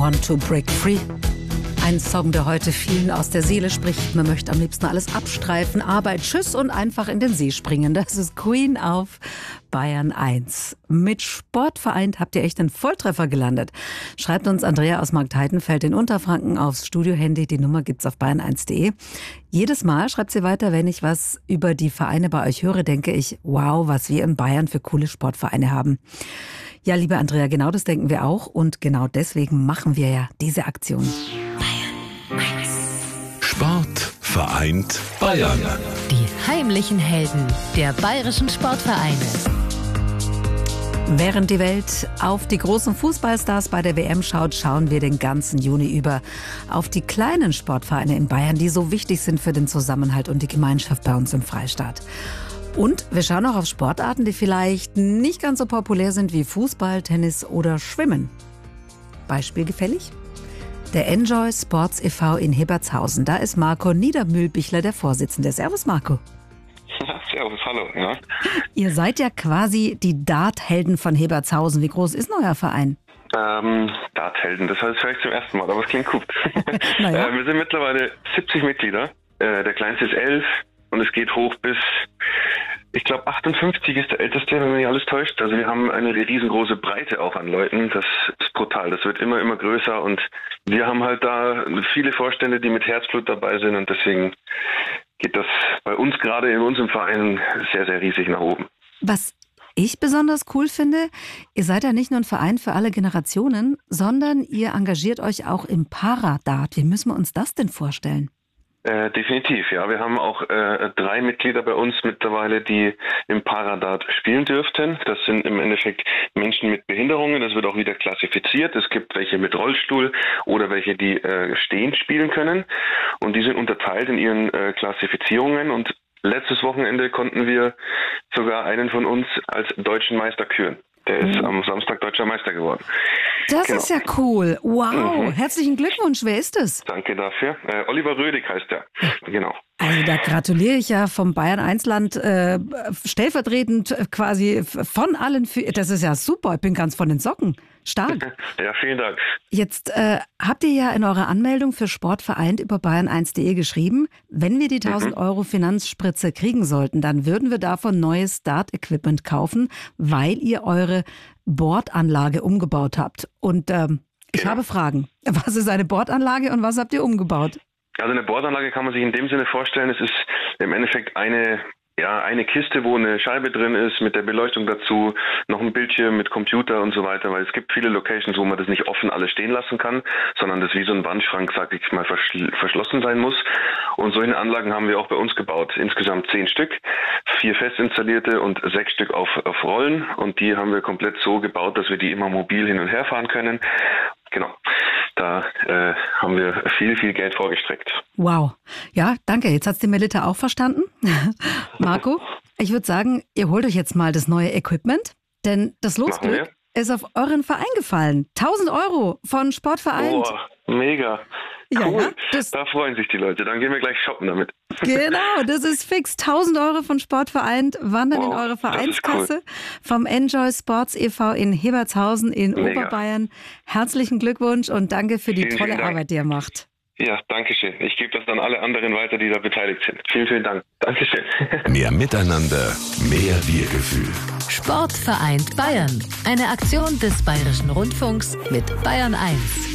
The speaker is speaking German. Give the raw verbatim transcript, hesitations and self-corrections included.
Want to Break Free. Ein Song, der heute vielen aus der Seele spricht. Man möchte am liebsten alles abstreifen, Arbeit, tschüss und einfach in den See springen. Das ist Queen auf Bayern eins. Mit Sport vereint habt ihr echt einen Volltreffer gelandet. Schreibt uns Andrea aus Marktheidenfeld in Unterfranken aufs Studiohandy. Die Nummer gibt's auf bayern eins punkt de. Jedes Mal, schreibt sie weiter, wenn ich was über die Vereine bei euch höre, denke ich, wow, was wir in Bayern für coole Sportvereine haben. Ja, liebe Andrea, genau das denken wir auch. Und genau deswegen machen wir ja diese Aktion. Sport vereint Bayern. Die heimlichen Helden der bayerischen Sportvereine. Während die Welt auf die großen Fußballstars bei der W M schaut, schauen wir den ganzen Juni über auf die kleinen Sportvereine in Bayern, die so wichtig sind für den Zusammenhalt und die Gemeinschaft bei uns im Freistaat. Und wir schauen auch auf Sportarten, die vielleicht nicht ganz so populär sind wie Fußball, Tennis oder Schwimmen. Beispiel gefällig? Der Enjoy Sports e V in Hebertshausen. Da ist Marco Niedermühlbichler, der Vorsitzende. Servus, Marco. Ja, servus, hallo. Ja. Ihr seid ja quasi die Darthelden von Hebertshausen. Wie groß ist denn euer Verein? Ähm, Darthelden, das heißt vielleicht zum ersten Mal, aber es klingt gut. Naja. äh, wir sind mittlerweile siebzig Mitglieder. Äh, der kleinste ist elf und es geht hoch bis, ich glaube, achtundfünfzig ist der älteste, wenn mich nicht alles täuscht. Also wir haben eine riesengroße Breite auch an Leuten. Das ist brutal. Das wird immer, immer größer und wir haben halt da viele Vorstände, die mit Herzblut dabei sind und deswegen geht das bei uns gerade in unserem Verein sehr, sehr riesig nach oben. Was ich besonders cool finde, ihr seid ja nicht nur ein Verein für alle Generationen, sondern ihr engagiert euch auch im Paradart. Wie müssen wir uns das denn vorstellen? Äh, definitiv, ja. Wir haben auch äh, drei Mitglieder bei uns mittlerweile, die im Paradart spielen dürften. Das sind im Endeffekt Menschen mit Behinderungen. Das wird auch wieder klassifiziert. Es gibt welche mit Rollstuhl oder welche, die äh, stehend spielen können. Und die sind unterteilt in ihren äh, Klassifizierungen. Und letztes Wochenende konnten wir sogar einen von uns als deutschen Meister küren. Der ist mhm. am Samstag deutscher Meister geworden. Das genau. ist ja cool. Wow. Mhm. Herzlichen Glückwunsch. Wer ist es? Danke dafür. Äh, Oliver Rödig heißt er. Genau. Also da gratuliere ich ja vom Bayern eins Land äh, stellvertretend äh, quasi von allen. Für, das ist ja super. Ich bin ganz von den Socken. Stark. Ja, vielen Dank. Jetzt äh, habt ihr ja in eurer Anmeldung für Sport vereint über bayern eins punkt de geschrieben, wenn wir die tausend Euro Finanzspritze kriegen sollten, dann würden wir davon neues Dart-Equipment kaufen, weil ihr eure Bordanlage umgebaut habt. Und ähm, ich ja. habe Fragen. Was ist eine Bordanlage und was habt ihr umgebaut? Also eine Bordanlage kann man sich in dem Sinne vorstellen, es ist im Endeffekt eine Ja, eine Kiste, wo eine Scheibe drin ist, mit der Beleuchtung dazu, noch ein Bildschirm mit Computer und so weiter, weil es gibt viele Locations, wo man das nicht offen alles stehen lassen kann, sondern das wie so ein Wandschrank, sag ich mal, verschl- verschlossen sein muss. Und solche Anlagen haben wir auch bei uns gebaut. Insgesamt zehn Stück, vier fest installierte und sechs Stück auf, auf Rollen. Und die haben wir komplett so gebaut, dass wir die immer mobil hin und her fahren können. Genau. Da äh, haben wir viel, viel Geld vorgestreckt. Wow. Ja, danke. Jetzt hat's die Melita auch verstanden. Marco, ich würde sagen, ihr holt euch jetzt mal das neue Equipment, denn das Losglück ist auf euren Verein gefallen. tausend Euro von Sportverein. Boah, mega. Ja, cool. ja, das Da freuen sich die Leute. Dann gehen wir gleich shoppen damit. Genau, das ist fix. tausend Euro von Sportverein wandern Wow, in eure das ist Vereinskasse cool. vom Enjoy Sports e V in Hebertshausen in Mega. Oberbayern. Herzlichen Glückwunsch und danke für die Vielen, tolle vielen Dank. Arbeit, die ihr macht. Ja, danke schön. Ich gebe das an alle anderen weiter, die da beteiligt sind. Vielen, vielen Dank. Dankeschön. Mehr Miteinander, mehr Wir-Gefühl. Sport vereint Bayern. Eine Aktion des Bayerischen Rundfunks mit Bayern eins.